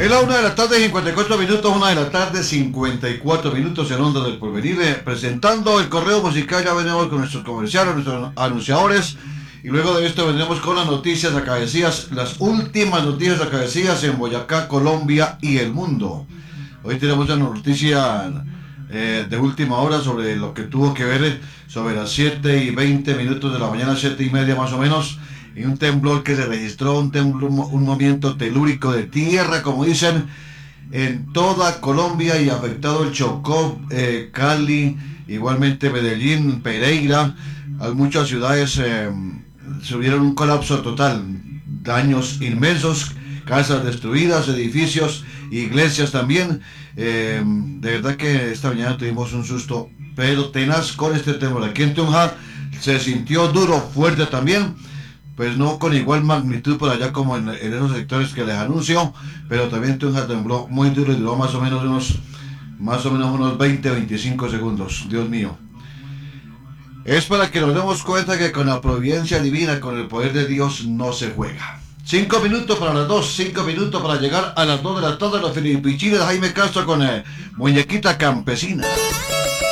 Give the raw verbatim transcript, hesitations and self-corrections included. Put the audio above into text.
Es la una de la tarde, cincuenta y cuatro minutos, una de la tarde, cincuenta y cuatro minutos en Onda del Porvenir. Eh, presentando el correo musical, ya venimos con nuestros comerciales, nuestros anunciadores. Y luego de esto vendremos con las noticias acabecidas, las últimas noticias acabecidas en Boyacá, Colombia y el mundo. Hoy tenemos una noticia eh, de última hora sobre lo que tuvo que ver sobre las siete y veinte minutos de la mañana, siete y media más o menos, y un temblor que se registró, un temblor, un movimiento telúrico de tierra, como dicen, en toda Colombia y afectado el Chocó, eh, Cali, igualmente Medellín, Pereira, a muchas ciudades eh, subieron un colapso total, daños inmensos, casas destruidas, edificios, iglesias también. Eh, de verdad que esta mañana tuvimos un susto, pero tenaz con este temblor. Aquí en Tunja se sintió duro, fuerte también, pues no con igual magnitud por allá como en, en esos sectores que les anuncio, pero también Tunja tembló muy duro y duró más o menos unos, más o menos unos veinte a veinticinco segundos. Dios mío. Es para que nos demos cuenta que con la providencia divina, con el poder de Dios, no se juega. Cinco minutos para las dos, cinco minutos para llegar a las dos de la tarde. Los filipichines de Jaime Castro con eh, Muñequita Campesina.